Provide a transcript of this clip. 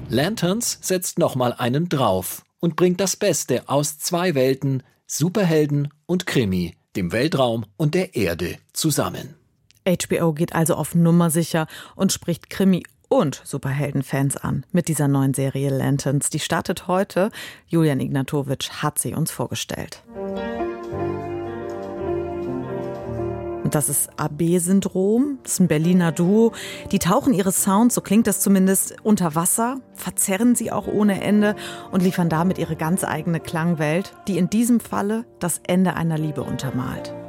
Lanterns setzt nochmal einen drauf und bringt das Beste aus zwei Welten, Superhelden und Krimi, dem Weltraum und der Erde, zusammen. HBO geht also auf Nummer sicher und spricht Krimi- und Superheldenfans an mit dieser neuen Serie Lanterns. Die startet heute. Julian Ignatowitsch hat sie uns vorgestellt. Und das ist AB-Syndrom, das ist ein Berliner Duo. Die tauchen ihre Sounds, so klingt das zumindest, unter Wasser, verzerren sie auch ohne Ende und liefern damit ihre ganz eigene Klangwelt, die in diesem Falle das Ende einer Liebe untermalt.